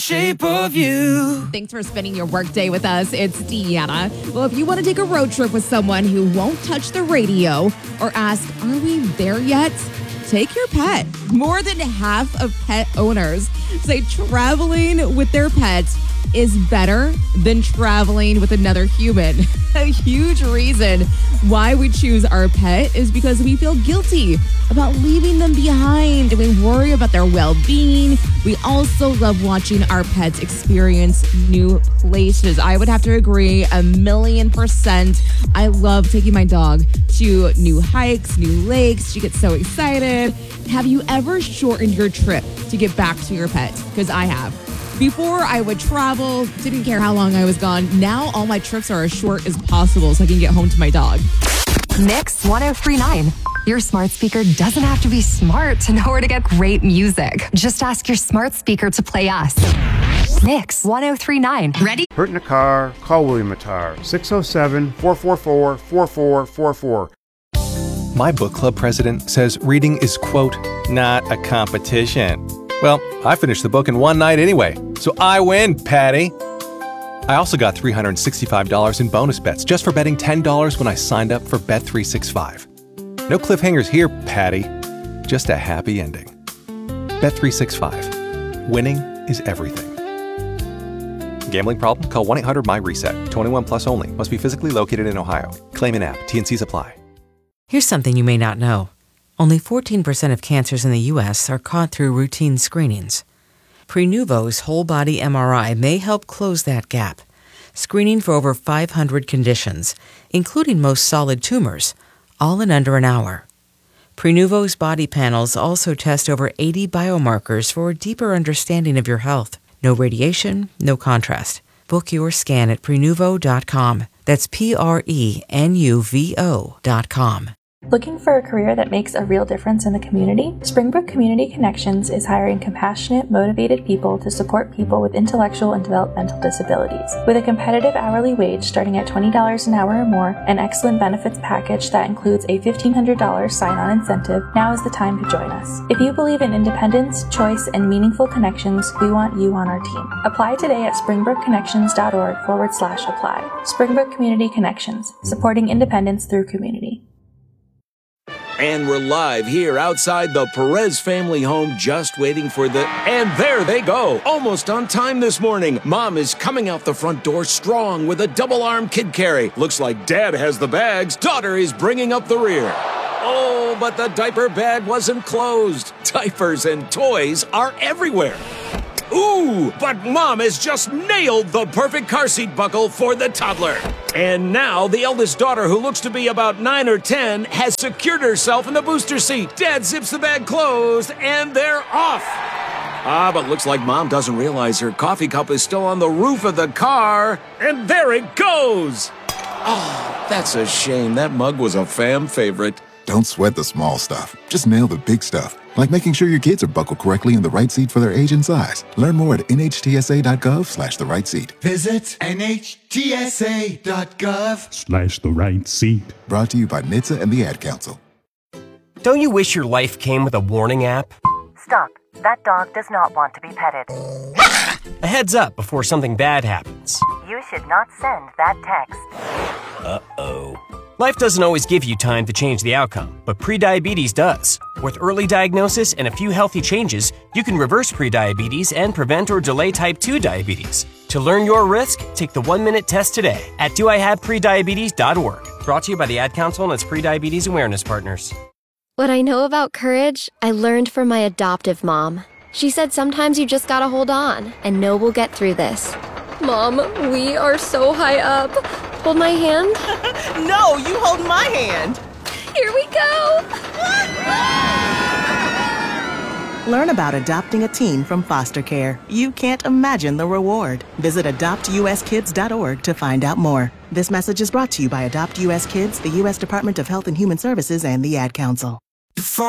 Shape of you. Thanks for spending your workday with us. It's Deanna. Well, if you want to take a road trip with someone who won't touch the radio or ask, are we there yet? Take your pet. More than half of pet owners say traveling with their pets is better than traveling with another human. A huge reason why we choose our pet is because we feel guilty about leaving them behind and we worry about their well-being. We also love watching our pets experience new places. I would have to agree 1,000,000%. I love taking my dog to new hikes, new lakes. She gets so excited. Have you ever shortened your trip to get back to your pet? Because I have. Before, I would travel, didn't care how long I was gone. Now, all my trips are as short as possible so I can get home to my dog. Mix 1039. Your smart speaker doesn't have to be smart to know where to get great music. Just ask your smart speaker to play us. Mix 1039. Ready? Hurt in a car? Call William Attar. 607-444-4444. My book club president says reading is, quote, not a competition. Well, I finished the book in one night anyway, so I win, Patty. I also got $365 in bonus bets just for betting $10 when I signed up for Bet365. No cliffhangers here, Patty. Just a happy ending. Bet365. Winning is everything. Gambling problem? Call 1-800-MY-RESET. 21 plus only. Must be physically located in Ohio. Claim in app. T&Cs apply. Here's something you may not know. Only 14% of cancers in the U.S. are caught through routine screenings. Prenuvo's whole-body MRI may help close that gap, screening for over 500 conditions, including most solid tumors, all in under an hour. Prenuvo's body panels also test over 80 biomarkers for a deeper understanding of your health. No radiation, no contrast. Book your scan at Prenuvo.com. That's Prenuvo.com. Looking for a career that makes a real difference in the community? Springbrook Community Connections is hiring compassionate, motivated people to support people with intellectual and developmental disabilities. With a competitive hourly wage starting at $20 an hour or more, an excellent benefits package that includes a $1,500 sign-on incentive, now is the time to join us. If you believe in independence, choice, and meaningful connections, we want you on our team. Apply today at springbrookconnections.org/apply. Springbrook Community Connections, supporting independence through community. And we're live here outside the Perez family home, just waiting for and there they go, almost on time this morning. Mom is coming out the front door strong with a double-arm kid carry. Looks like Dad has the bags. Daughter is bringing up the rear. Oh, but the diaper bag wasn't closed. Diapers and toys are everywhere. Ooh, but Mom has just nailed the perfect car seat buckle for the toddler. And now the eldest daughter, who looks to be about 9 or 10, has secured herself in the booster seat. Dad zips the bag closed, and they're off. But looks like Mom doesn't realize her coffee cup is still on the roof of the car. And there it goes. Oh, that's a shame. That mug was a fam favorite. Don't sweat the small stuff. Just nail the big stuff. Like making sure your kids are buckled correctly in the right seat for their age and size. Learn more at nhtsa.gov/the right seat. Visit nhtsa.gov/the right seat. Brought to you by NHTSA and the Ad Council. Don't you wish your life came with a warning app? Stop. That dog does not want to be petted. A heads up before something bad happens. You should not send that text. Uh-oh. Life doesn't always give you time to change the outcome, but prediabetes does. With early diagnosis and a few healthy changes, you can reverse prediabetes and prevent or delay type 2 diabetes. To learn your risk, take the 1-minute test today at doihaveprediabetes.org. Brought to you by the Ad Council and its prediabetes awareness partners. What I know about courage, I learned from my adoptive mom. She said sometimes you just gotta hold on and know we'll get through this. Mom, we are so high up. Hold my hand. No, you hold my hand. Here we go. Learn about adopting a teen from foster care. You can't imagine the reward. Visit adoptuskids.org to find out more. This message is brought to you by Adopt US Kids, the U.S. Department of Health and Human Services, and the Ad Council.